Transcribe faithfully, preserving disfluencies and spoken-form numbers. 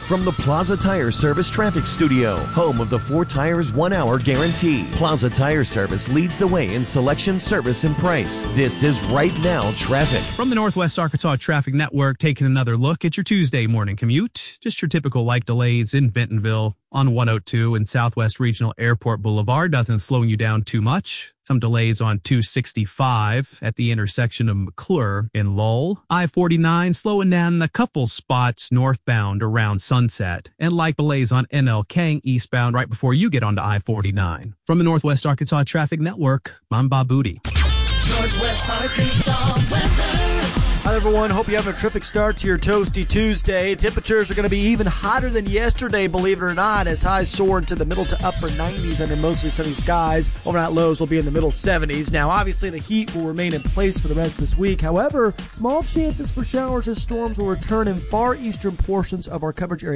from the Plaza Tire Service Traffic Studio, home of the four tires, one hour guarantee. Plaza Tire Service leads the way in selection, service, and price. This is Right Now Traffic. From the Northwest Arkansas Traffic Network, taking another look at your Tuesday morning commute. Just your typical light delays in Bentonville on one oh two and Southwest Regional Airport Boulevard. Nothing slowing you down too much. Some delays on two sixty-five at the intersection of McClure in Lowell. I forty-nine slowing down a couple spots northbound around Sunset. And light delays on N L Kang eastbound right before you get onto I forty-nine. From the Northwest Arkansas Traffic Network, I'm Bob Booty. Northwest Arkansas weather. Hi, everyone. Hope you have a terrific start to your Toasty Tuesday. Temperatures are going to be even hotter than yesterday, believe it or not, as highs soar into the middle to upper nineties under mostly sunny skies. Overnight lows will be in the middle seventies. Now, obviously, the heat will remain in place for the rest of this week. However, small chances for showers as storms will return in far eastern portions of our coverage area